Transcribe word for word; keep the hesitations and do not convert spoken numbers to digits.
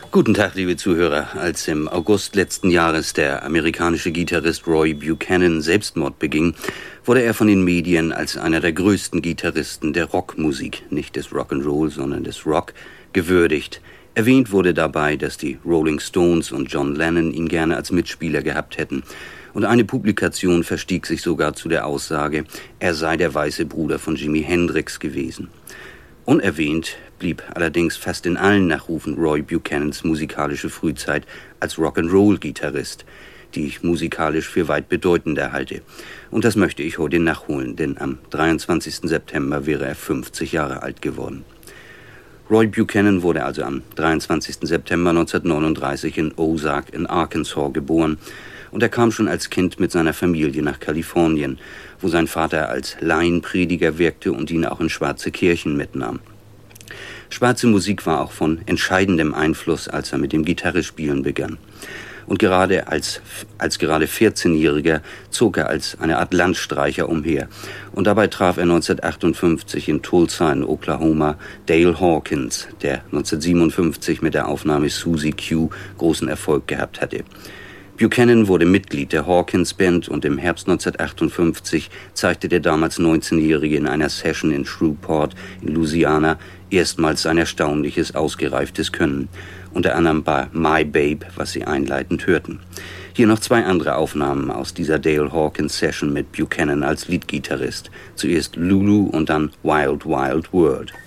Guten Tag, liebe Zuhörer. Als im August letzten Jahres der amerikanische Gitarrist Roy Buchanan Selbstmord beging, wurde er von den Medien als einer der größten Gitarristen der Rockmusik, nicht des Rock'n'Roll, sondern des Rock, gewürdigt. Erwähnt wurde dabei, dass die Rolling Stones und John Lennon ihn gerne als Mitspieler gehabt hätten. Und eine Publikation verstieg sich sogar zu der Aussage, er sei der weiße Bruder von Jimi Hendrix gewesen. Unerwähnt blieb allerdings fast in allen Nachrufen Roy Buchanans musikalische Frühzeit als Rock'n'Roll-Gitarrist, die ich musikalisch für weit bedeutender halte. Und das möchte ich heute nachholen, denn am dreiundzwanzigsten September wäre er fünfzig Jahre alt geworden. Roy Buchanan wurde also am dreiundzwanzigsten September neunzehnhundertneununddreißig in Ozark in Arkansas geboren. Und er kam schon als Kind mit seiner Familie nach Kalifornien, wo sein Vater als Laienprediger wirkte und ihn auch in schwarze Kirchen mitnahm. Schwarze Musik war auch von entscheidendem Einfluss, als er mit dem Gitarrespielen begann. Und gerade als, als gerade vierzehnjähriger zog er als eine Art Landstreicher umher. Und dabei traf er neunzehnhundertachtundfünfzig in Tulsa in Oklahoma Dale Hawkins, der neunzehnhundertsiebenundfünfzig mit der Aufnahme Susie Q großen Erfolg gehabt hatte. Buchanan wurde Mitglied der Hawkins Band und im Herbst neunzehnhundertachtundfünfzig zeigte der damals neunzehnjährige in einer Session in Shreveport in Louisiana erstmals sein erstaunliches, ausgereiftes Können. Unter anderem bei My Babe, was Sie einleitend hörten. Hier noch zwei andere Aufnahmen aus dieser Dale Hawkins Session mit Buchanan als Leadgitarrist. Zuerst Lulu und dann Wild Wild World.